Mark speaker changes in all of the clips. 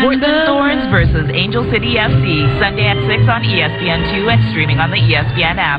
Speaker 1: Portland Thorns versus Angel City FC, Sunday at 6 on ESPN2 and streaming on the ESPN app.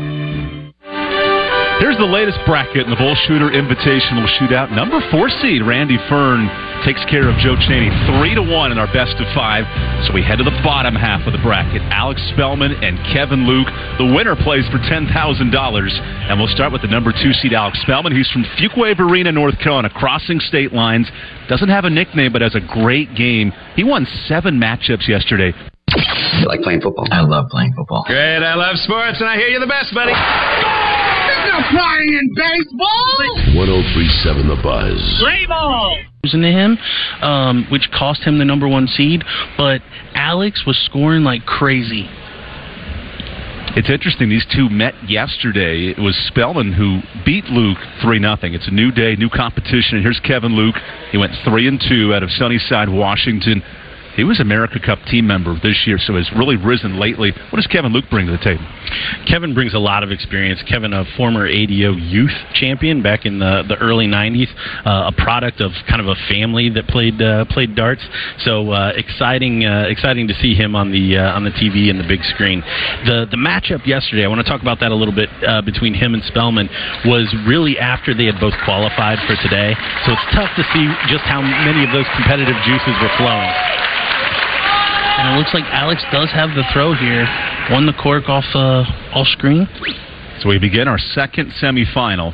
Speaker 2: Here's the latest bracket in the Bull Shooter Invitational Shootout. Number 4 seed Randy Fern takes care of Joe Chaney 3-1 in our best of 5. So we head to the bottom half of the bracket. Alex Spellman and Kevin Luke. The winner plays for $10,000. And we'll start with the number 2 seed Alex Spellman. He's from Fuquay Varina, North Carolina, crossing state lines. Doesn't have a nickname, but has a great game. He won 7 matchups yesterday.
Speaker 3: You like playing football? I love playing football.
Speaker 4: Great, I love sports, and I hear you're the best, buddy.
Speaker 5: There's no crying in baseball!
Speaker 6: 103.7 The Buzz.
Speaker 5: Play ball!
Speaker 7: To him, which cost him the number 1 seed, but Alex was scoring like crazy.
Speaker 2: It's interesting, these two met yesterday. It was Spellman who beat Luke 3-0. It's a new day, new competition. And here's Kevin Luke. He went 3-2 out of Sunnyside, Washington. He was America Cup team member this year, so has really risen lately. What does Kevin Luke bring to the table?
Speaker 8: Kevin brings a lot of experience. Kevin, a former ADO youth champion back in the early 90s, a product of kind of a family that played darts. So exciting to see him on the TV and the big screen. The matchup yesterday, I want to talk about that a little bit between him and Spellman, was really after they had both qualified for today. So it's tough to see just how many of those competitive juices were flowing.
Speaker 7: And it looks like Alex does have the throw here. Won the cork off screen.
Speaker 2: So we begin our second semifinal.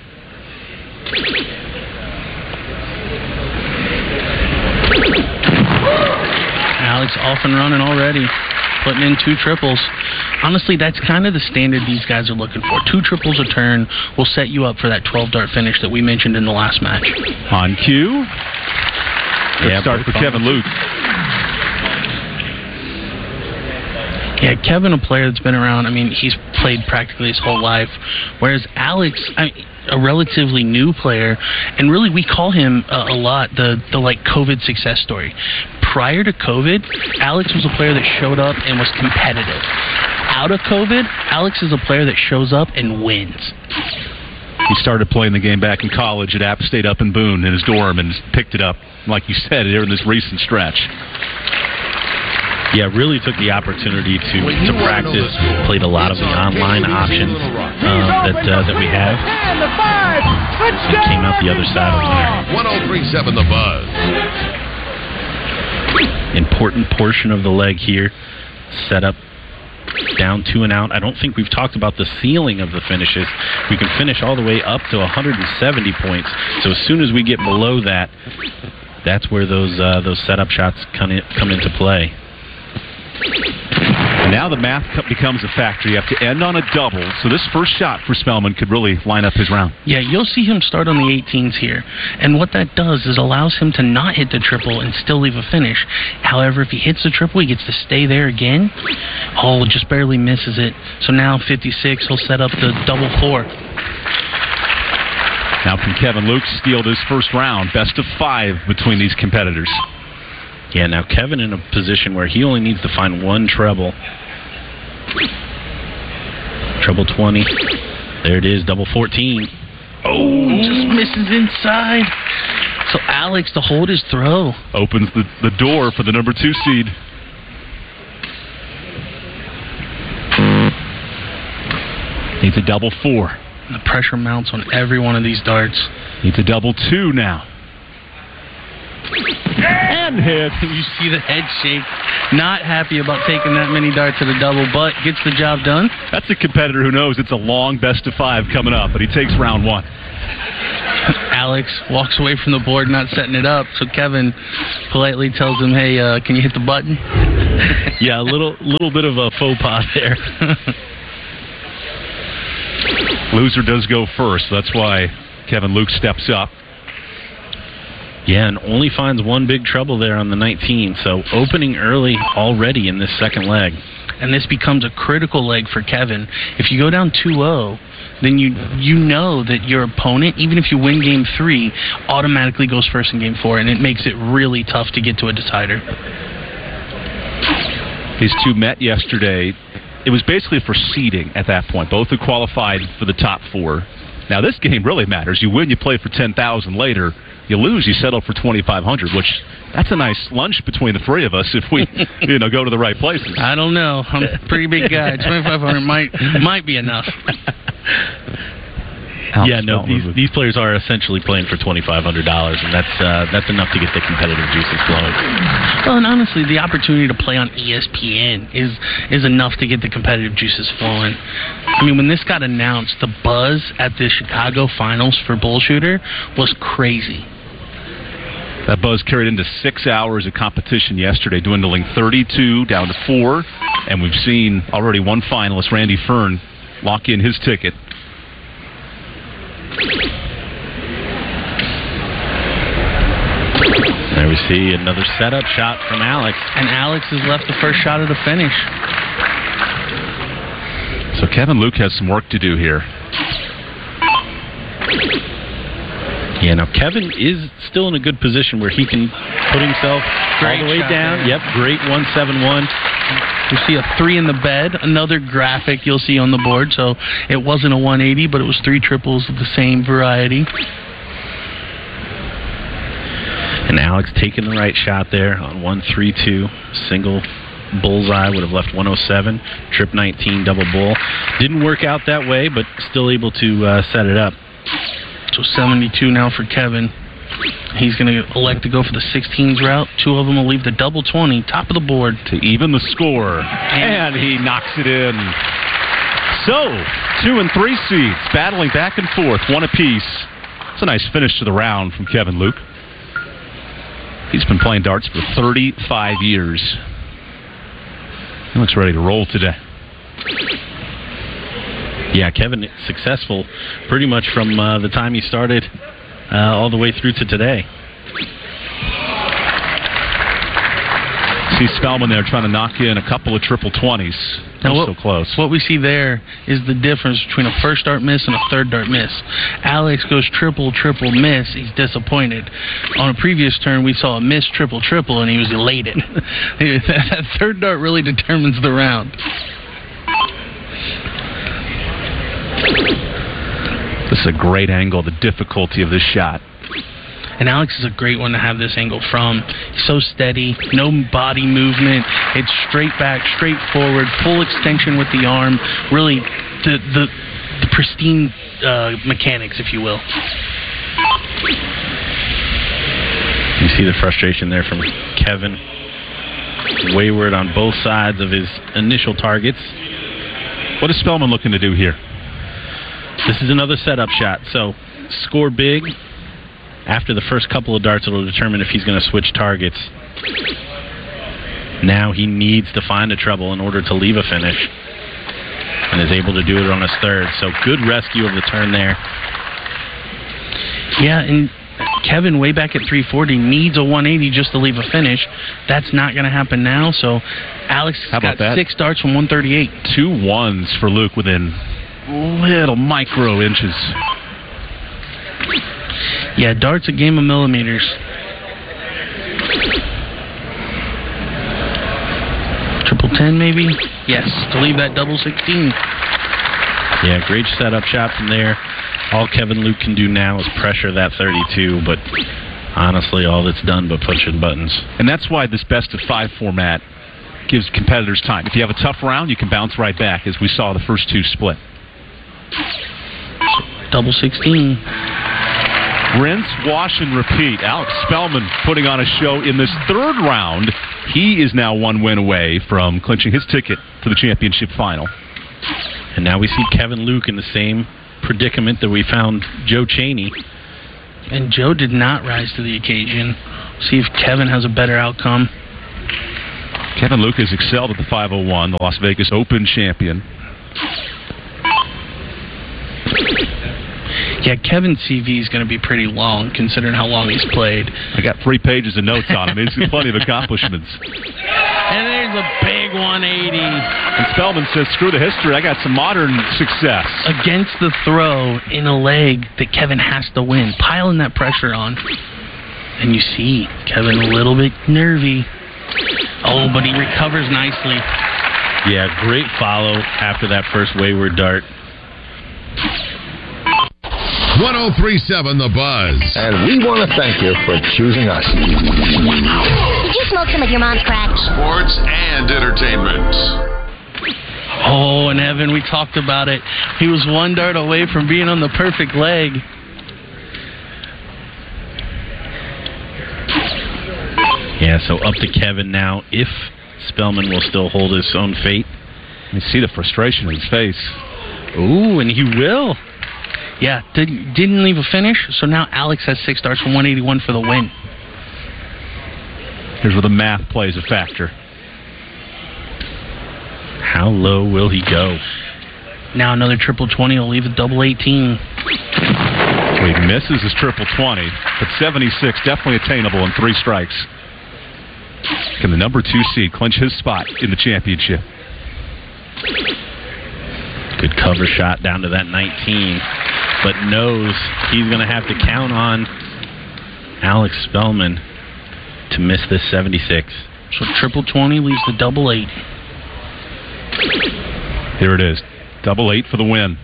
Speaker 7: Alex off and running already. Putting in 2 triples. Honestly, that's kind of the standard these guys are looking for. 2 triples a turn will set you up for that 12-dart finish that we mentioned in the last match.
Speaker 2: On cue. Good start for Kevin Luke.
Speaker 7: Yeah, Kevin, a player that's been around. I mean, he's played practically his whole life. Whereas Alex, a relatively new player, and really we call him a lot the like COVID success story. Prior to COVID, Alex was a player that showed up and was competitive. Out of COVID, Alex is a player that shows up and wins.
Speaker 2: He started playing the game back in college at App State up in Boone in his dorm and picked it up, like you said, during this recent stretch.
Speaker 8: Yeah, really took the opportunity to practice. Played a lot of the online options that we have. And came out the other side of there.
Speaker 6: 103.7 The Buzz.
Speaker 8: Important portion of the leg here. Set up down 2 and out. I don't think we've talked about the ceiling of the finishes. We can finish all the way up to 170 points. So as soon as we get below that, that's where those setup shots come into play.
Speaker 2: And now the math becomes a factor. You have to end on a double. So this first shot for Spellman could really line up his round.
Speaker 7: Yeah, you'll see him start on the 18s here. And what that does is allows him to not hit the triple and still leave a finish. However, if he hits the triple, he gets to stay there again. Oh, just barely misses it. So now 56, he'll set up the double 4.
Speaker 2: Now can Kevin Luke steal this first round? Best of 5 between these competitors.
Speaker 8: Yeah, now Kevin in a position where he only needs to find 1 treble. Treble 20. There it is, double 14.
Speaker 7: Oh, just misses inside. So Alex to hold his throw.
Speaker 2: Opens the door for the number 2 seed. Needs a double 4.
Speaker 7: The pressure mounts on every one of these darts.
Speaker 2: Needs a double 2 now. And hit.
Speaker 7: You see the head shake. Not happy about taking that many darts at a double, but gets the job done.
Speaker 2: That's a competitor who knows it's a long best of 5 coming up, but he takes round 1.
Speaker 7: Alex walks away from the board, not setting it up, so Kevin politely tells him, hey, can you hit the button?
Speaker 8: Yeah, a little bit of a faux pas there.
Speaker 2: Loser does go first. That's why Kevin Luke steps up.
Speaker 8: Yeah, and only finds 1 big trouble there on the 19. So opening early already in this second leg.
Speaker 7: And this becomes a critical leg for Kevin. If you go down 2-0, then you know that your opponent, even if you win Game 3, automatically goes first in Game 4, and it makes it really tough to get to a decider.
Speaker 2: These two met yesterday. It was basically for seeding at that point. Both had qualified for the top 4. Now this game really matters. You win, you play for $10,000 later. You lose, you settle for $2,500, which That's a nice lunch between the three of us if we, go to the right places.
Speaker 7: I don't know. I'm a pretty big guy. 2,500 might be enough.
Speaker 8: Yeah, no, these players are essentially playing for $2,500, and that's enough to get the competitive juices flowing.
Speaker 7: Well, and honestly, the opportunity to play on ESPN is enough to get the competitive juices flowing. I mean, when this got announced, the buzz at the Chicago Finals for Bull Shooter was crazy.
Speaker 2: That buzz carried into 6 hours of competition yesterday, dwindling 32 down to 4, and we've seen already one finalist, Randy Fern, lock in his ticket.
Speaker 8: There we see another setup shot from Alex.
Speaker 7: And Alex has left the first shot of the finish.
Speaker 2: So Kevin Luke has some work to do here.
Speaker 8: Yeah, now Kevin is still in a good position where he can put himself all the way down.
Speaker 7: There.
Speaker 8: Yep, great 171.
Speaker 7: You see a 3 in the bed, another graphic you'll see on the board. So it wasn't a 180, but it was 3 triples of the same variety.
Speaker 8: And Alex taking the right shot there on 1-3-2. Single bullseye would have left 107. Trip 19, double bull. Didn't work out that way, but still able to set it up.
Speaker 7: So 72 now for Kevin. He's going to elect to go for the 16s route. 2 of them will leave the double 20, top of the board.
Speaker 2: To even the score. And he knocks it in. So, 2 and 3 seeds battling back and forth, one apiece. It's a nice finish to the round from Kevin Luke. He's been playing darts for 35 years. He looks ready to roll today.
Speaker 8: Yeah, Kevin successful pretty much from the time he started all the way through to today.
Speaker 2: See Spellman there trying to knock in a couple of triple 20s.
Speaker 7: Now
Speaker 2: so close.
Speaker 7: What we see there is the difference between a first dart miss and a third dart miss. Alex goes triple, triple, miss. He's disappointed. On a previous turn, we saw a miss, triple, triple, and he was elated. That third dart really determines the round.
Speaker 2: This is a great angle, the difficulty of this shot.
Speaker 7: And Alex is a great one to have this angle from. He's so steady, no body movement. It's straight back, straight forward, full extension with the arm. Really, the pristine mechanics, if you will.
Speaker 8: You see the frustration there from Kevin. Wayward on both sides of his initial targets.
Speaker 2: What is Spellman looking to do here?
Speaker 8: This is another setup shot. So, score big. After the first couple of darts, it'll determine if he's going to switch targets. Now he needs to find a treble in order to leave a finish, and is able to do it on his third. So good rescue of the turn there.
Speaker 7: Yeah, and Kevin, way back at 340, needs a 180 just to leave a finish. That's not going to happen now. So Alex got 6 darts from 138.
Speaker 2: 2 ones for Luke within little micro inches.
Speaker 7: Yeah, dart's a game of millimeters. Triple 10 maybe? Yes, to leave that double 16.
Speaker 8: Yeah, great setup shot from there. All Kevin Luke can do now is pressure that 32, but honestly, all that's done but pushing buttons.
Speaker 2: And that's why this best of 5 format gives competitors time. If you have a tough round, you can bounce right back, as we saw the first 2 split.
Speaker 7: Double 16.
Speaker 2: Rinse, wash, and repeat. Alex Spellman putting on a show in this 3rd round. He is now 1 win away from clinching his ticket to the championship final.
Speaker 8: And now we see Kevin Luke in the same predicament that we found Joe Chaney.
Speaker 7: And Joe did not rise to the occasion. See if Kevin has a better outcome.
Speaker 2: Kevin Luke has excelled at the 501, the Las Vegas Open champion.
Speaker 7: Yeah, Kevin's CV is going to be pretty long, considering how long he's played.
Speaker 2: I got 3 pages of notes on him. He's got plenty of accomplishments.
Speaker 7: And there's a big 180.
Speaker 2: And Spellman says, screw the history, I got some modern success.
Speaker 7: Against the throw in a leg that Kevin has to win, piling that pressure on. And you see Kevin a little bit nervy. Oh, but he recovers nicely.
Speaker 8: Yeah, great follow after that first wayward dart.
Speaker 6: 103.7 The Buzz.
Speaker 9: And we want to thank you for choosing us.
Speaker 10: Did you smoke some of your mom's crack?
Speaker 6: Sports and entertainment.
Speaker 7: Oh, and Evan, we talked about it. He was one dart away from being on the perfect leg.
Speaker 8: Yeah, so up to Kevin now, if Spellman will still hold his own fate.
Speaker 2: You see the frustration in his face.
Speaker 7: Ooh, and he will. Yeah, didn't leave a finish, so now Alex has 6 darts from 181 for the win.
Speaker 2: Here's where the math plays a factor.
Speaker 8: How low will he go?
Speaker 7: Now another triple 20 will leave a double 18.
Speaker 2: So he misses his triple 20, but 76 definitely attainable in 3 strikes. Can the number 2 seed clinch his spot in the championship?
Speaker 8: Good cover shot down to that 19, but knows he's going to have to count on Alex Spellman to miss this 76.
Speaker 7: So triple 20 leaves the double 8.
Speaker 2: Here it is. Double 8 for the win.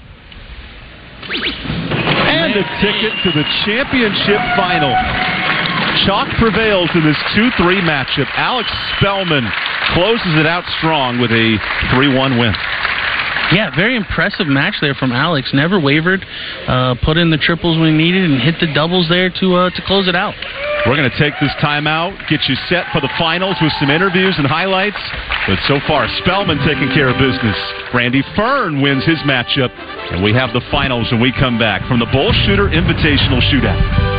Speaker 2: And a ticket to the championship final. Chalk prevails in this 2-3 matchup. Alex Spellman closes it out strong with a 3-1 win.
Speaker 7: Yeah, very impressive match there from Alex. Never wavered. Put in the triples when needed and hit the doubles there to close it out.
Speaker 2: We're going to take this time out, get you set for the finals with some interviews and highlights. But so far, Spellman taking care of business. Randy Fern wins his matchup. And we have the finals when we come back from the Bull Shooter Invitational Shootout.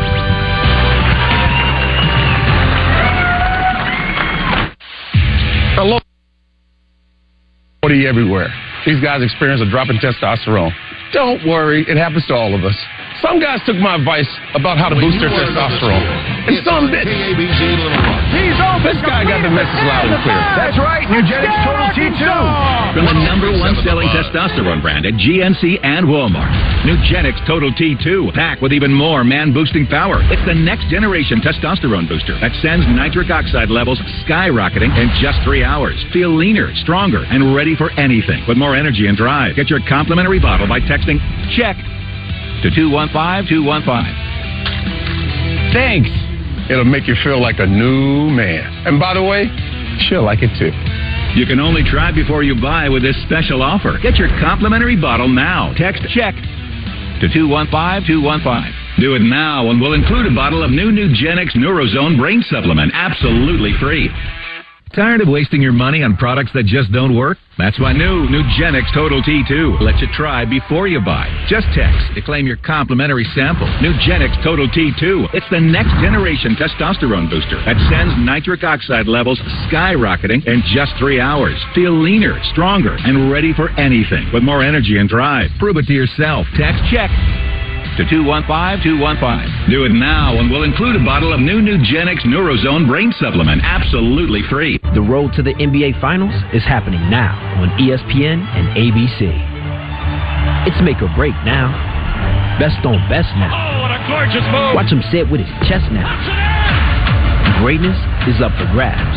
Speaker 11: Hello. Everywhere. These guys experience a drop in testosterone. Don't worry, it happens to all of us. Some guys took my advice about how to boost their testosterone, and some didn't. This guy got the message loud and clear.
Speaker 12: That's right, Nugenix Total T2.
Speaker 13: From the #1 selling testosterone brand at GNC and Walmart. Nugenix Total T2, packed with even more man-boosting power. It's the next generation testosterone booster that sends nitric oxide levels skyrocketing in just 3 hours. Feel leaner, stronger, and ready for anything with more energy and drive. Get your complimentary bottle by texting CHECK to 215-215.
Speaker 11: Thanks. It'll make you feel like a new man. And by the way, she'll like it too.
Speaker 13: You can only try before you buy with this special offer. Get your complimentary bottle now. Text CHECK to 215-215. Do it now and we'll include a bottle of new Nugenix Neurozone Brain Supplement absolutely free. Tired of wasting your money on products that just don't work? That's why new Nugenix Total T2 lets you try before you buy. Just text to claim your complimentary sample. Nugenix Total T2. It's the next generation testosterone booster that sends nitric oxide levels skyrocketing in just 3 hours. Feel leaner, stronger, and ready for anything with more energy and drive. Prove it to yourself. Text CHECK to 215-215. Do it now and we'll include a bottle of new Nugenix Neurozone Brain Supplement absolutely free.
Speaker 14: The road to the NBA Finals is happening now on ESPN and ABC. It's make or break now. Best on best now.
Speaker 12: Oh, what a gorgeous move.
Speaker 14: Watch him sit with his chest now. Greatness is up for grabs.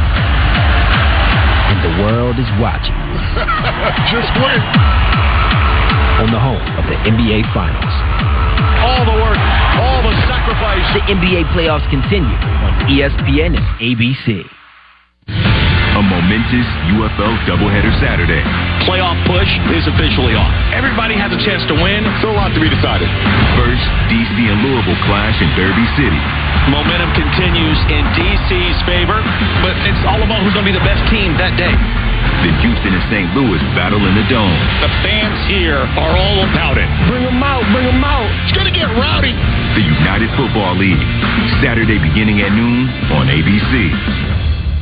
Speaker 14: And the world is watching.
Speaker 12: Just win.
Speaker 14: On the home of the NBA Finals.
Speaker 12: All the work, all the sacrifice.
Speaker 14: The NBA playoffs continue on ESPN and ABC.
Speaker 15: A momentous UFL doubleheader Saturday.
Speaker 16: Playoff push is officially on. Everybody has a chance to win.
Speaker 15: So a lot to be decided. First, DC and Louisville clash in Derby City.
Speaker 16: Momentum continues in DC's favor, but it's all about who's going to be the best team that day.
Speaker 15: Then Houston and St. Louis battle in the Dome.
Speaker 16: The fans here are all about it.
Speaker 12: Bring them out, bring them out. It's going to get rowdy.
Speaker 15: The United Football League. Saturday beginning at noon on ABC.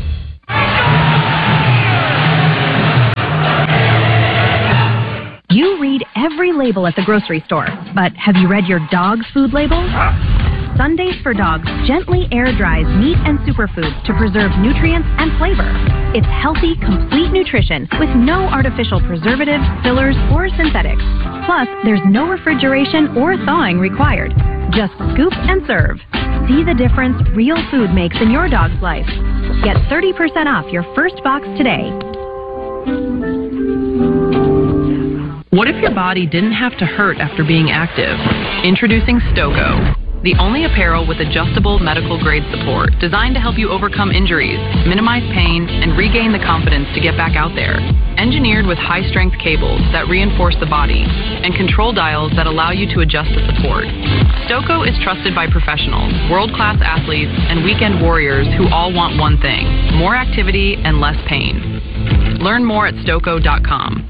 Speaker 17: You read every label at the grocery store, but have you read your dog's food label? Sundays for Dogs gently air dries meat and superfoods to preserve nutrients and flavor. It's healthy, complete nutrition with no artificial preservatives, fillers, or synthetics. Plus, there's no refrigeration or thawing required. Just scoop and serve. See the difference real food makes in your dog's life. Get 30% off your first box today.
Speaker 18: What if your body didn't have to hurt after being active? Introducing Stoco, the only apparel with adjustable medical-grade support designed to help you overcome injuries, minimize pain, and regain the confidence to get back out there. Engineered with high-strength cables that reinforce the body and control dials that allow you to adjust the support. Stoco is trusted by professionals, world-class athletes, and weekend warriors who all want one thing: more activity and less pain. Learn more at Stoco.com.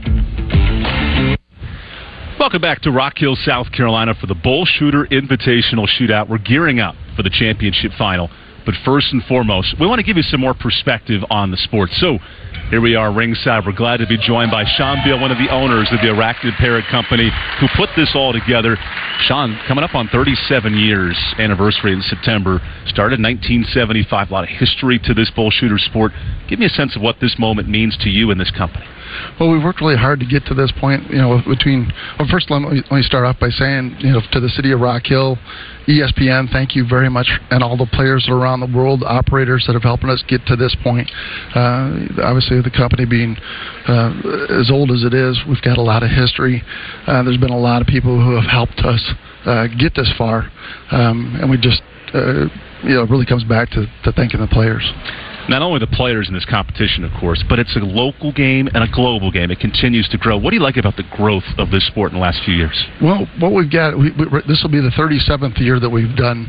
Speaker 2: Welcome back to Rock Hill, South Carolina for the Bull Shooter Invitational Shootout. We're gearing up for the championship final. But first and foremost, we want to give you some more perspective on the sport. So here we are ringside. We're glad to be joined by Sean Beal, one of the owners of the Arachnid Parrot Company, who put this all together. Sean, coming up on 37 years anniversary in September. Started in 1975. A lot of history to this bull shooter sport. Give me a sense of what this moment means to you and this company.
Speaker 19: Well, we've worked really hard to get to this point. First, let me start off by saying, to the city of Rock Hill, ESPN, thank you very much, and all the players that are around the world, operators that have helped us get to this point. Obviously, the company being as old as it is, we've got a lot of history. There's been a lot of people who have helped us get this far, and we just, it really comes back to thanking the players.
Speaker 2: Not only the players in this competition, of course, but it's a local game and a global game. It continues to grow. What do you like about the growth of this sport in the last few years?
Speaker 19: Well, what we've got, this will be the 37th year that we've done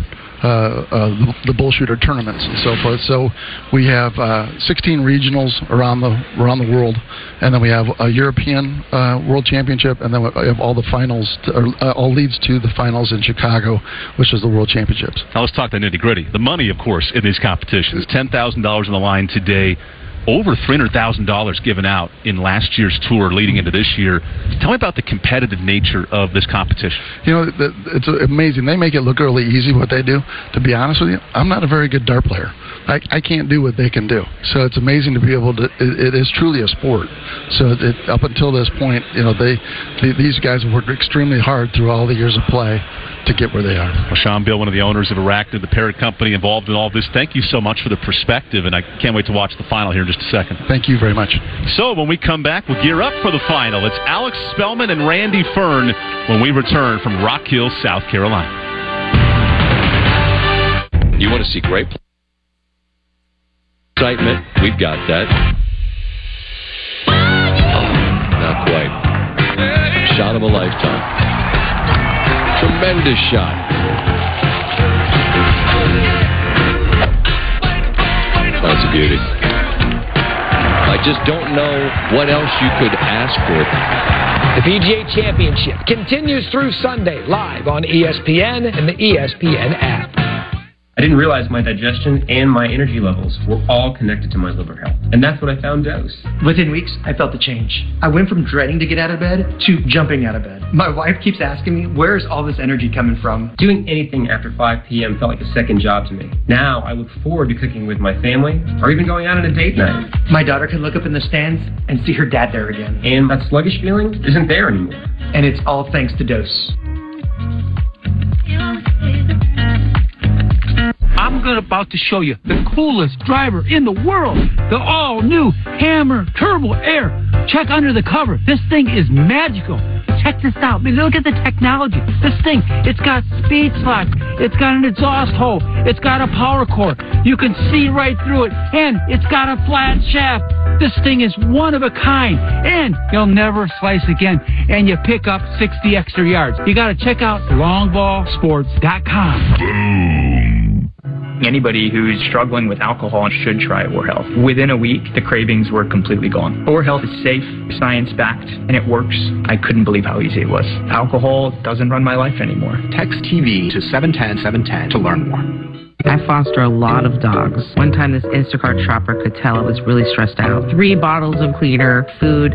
Speaker 19: the bull shooter tournaments and so forth. So we have 16 regionals around the world, and then we have a European World Championship, and then we have all the finals, all leads to the finals in Chicago, which is the World Championships.
Speaker 2: Now let's talk the nitty-gritty. The money, of course, in these competitions. $10,000 on the line today. Over $300,000 given out in last year's tour leading into this year. Tell me about the competitive nature of this competition.
Speaker 19: It's amazing. They make it look really easy what they do. To be honest with you, I'm not a very good dart player. I can't do what they can do. So it's amazing to be able to. It is truly a sport. So up until this point, these guys have worked extremely hard through all the years of play to get where they are.
Speaker 2: Well, Sean Beal, one of the owners of Arachnid, the Parrot Company, involved in all this. Thank you so much for the perspective, and I can't wait to watch the final here in just a second.
Speaker 19: Thank you very much.
Speaker 2: So when we come back, we'll gear up for the final. It's Alex Spellman and Randy Fern when we return from Rock Hill, South Carolina.
Speaker 20: You want to see great excitement? We've got that. Oh, not quite. Shot of a lifetime. Tremendous shot. That's a beauty. I just don't know what else you could ask for.
Speaker 21: The PGA Championship continues through Sunday, live on ESPN and the ESPN app.
Speaker 22: I didn't realize my digestion and my energy levels were all connected to my liver health. And that's what I found Dose.
Speaker 23: Within weeks, I felt the change. I went from dreading to get out of bed to jumping out of bed. My wife keeps asking me, where is all this energy coming from?
Speaker 22: Doing anything after 5 p.m. felt like a second job to me. Now I look forward to cooking with my family or even going out on a date night.
Speaker 23: My daughter can look up in the stands and see her dad there again.
Speaker 22: And that sluggish feeling isn't there anymore.
Speaker 23: And it's all thanks to Dose.
Speaker 24: I'm about to show you the coolest driver in the world. The all-new Hammer Turbo Air. Check under the cover. This thing is magical. Check this out. Look at the technology. This thing, it's got speed slots. It's got an exhaust hole. It's got a power cord. You can see right through it. And it's got a flat shaft. This thing is one of a kind. And you'll never slice again. And you pick up 60 extra yards. You got to check out longballsports.com.
Speaker 25: Boom. Anybody who's struggling with alcohol should try Or Health. Within a week, the cravings were completely gone. Or Health is safe, science-backed, and it works. I couldn't believe how easy it was. Alcohol doesn't run my life anymore.
Speaker 26: Text TV to 710-710 to learn more.
Speaker 27: I foster a lot of dogs. One time this Instacart shopper could tell I was really stressed out. 3 bottles of cleaner, food,